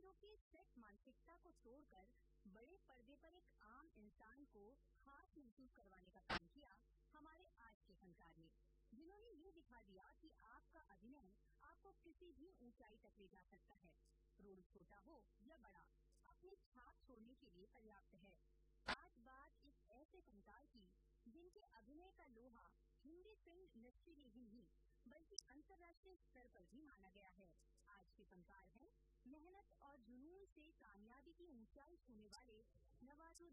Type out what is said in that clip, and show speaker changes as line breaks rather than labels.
Show की set मानसिकता को तोड़कर बड़े पर्दे पर एक आम इंसान को खास महसूस करवाने का काम किया हमारे आज के फनकार ने, जिन्होंने ये दिखा दिया कि आपका अभिनय आपको किसी भी ऊंचाई तक ले जा सकता है। रोल छोटा हो या बड़ा, अपनी छाप छोड़ने के लिए पर्याप्त है। आज बात एक ऐसे फनकार की जिनके अभिनय का लोहा हिंदी फिल्म इंडस्ट्री में ही नहीं बल्कि अंतर्राष्ट्रीय स्तर पर भी माना गया है। आज के फनकार हैं मेहनत और जुनून से कामयाबी की ऊंचाई छूने वाले नवाजुद्दीन